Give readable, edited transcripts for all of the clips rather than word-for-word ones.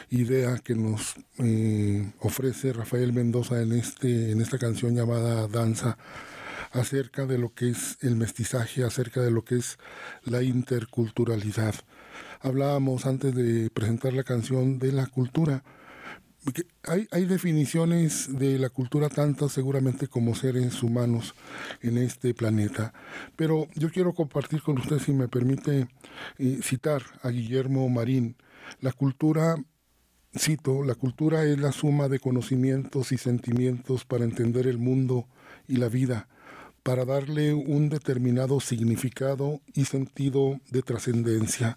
idea que nos ofrece Rafael Mendoza en esta canción llamada Danza, acerca de lo que es el mestizaje, acerca de lo que es la interculturalidad. Hablábamos antes de presentar la canción de la cultura. Hay definiciones de la cultura tantas seguramente como seres humanos en este planeta, pero yo quiero compartir con usted, si me permite, citar a Guillermo Marín. La cultura, cito, la cultura es la suma de conocimientos y sentimientos para entender el mundo y la vida, para darle un determinado significado y sentido de trascendencia.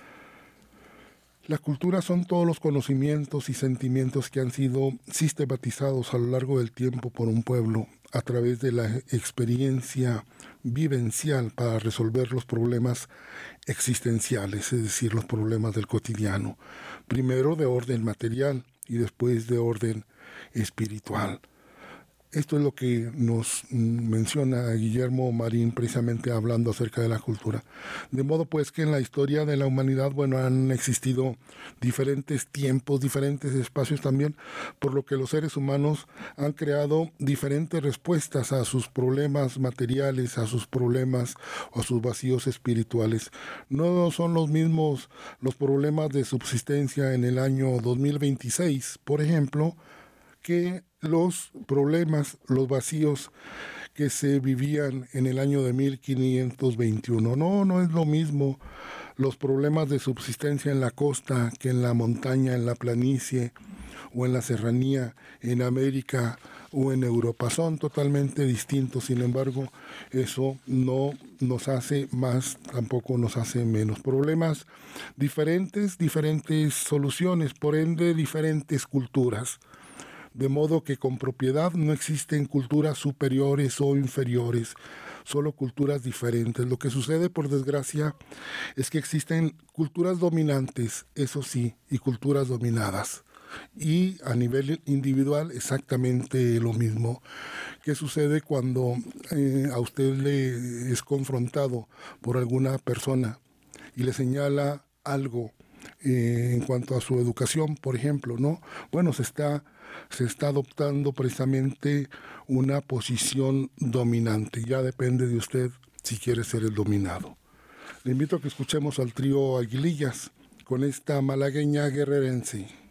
La cultura son todos los conocimientos y sentimientos que han sido sistematizados a lo largo del tiempo por un pueblo a través de la experiencia vivencial para resolver los problemas existenciales, es decir, los problemas del cotidiano, primero de orden material y después de orden espiritual. Esto es lo que nos menciona Guillermo Marín, precisamente hablando acerca de la cultura. De modo pues que en la historia de la humanidad, bueno, han existido diferentes tiempos, diferentes espacios también, por lo que los seres humanos han creado diferentes respuestas a sus problemas materiales, a sus problemas o a sus vacíos espirituales. No son los mismos los problemas de subsistencia en el año 2026, por ejemplo, que los problemas, los vacíos que se vivían en el año de 1521. No es lo mismo los problemas de subsistencia en la costa que en la montaña, en la planicie o en la serranía, en América o en Europa. Son totalmente distintos, sin embargo, eso no nos hace más, tampoco nos hace menos. Problemas diferentes, diferentes soluciones, por ende, diferentes culturas. De modo que con propiedad no existen culturas superiores o inferiores, solo culturas diferentes. Lo que sucede, por desgracia, es que existen culturas dominantes, eso sí, y culturas dominadas. Y a nivel individual exactamente lo mismo. ¿Qué sucede cuando a usted le es confrontado por alguna persona y le señala algo en cuanto a su educación, por ejemplo, ¿no? Bueno, se está adoptando precisamente una posición dominante. Ya depende de usted si quiere ser el dominado. Le invito a que escuchemos al trío Aguilillas con esta malagueña guerrerense.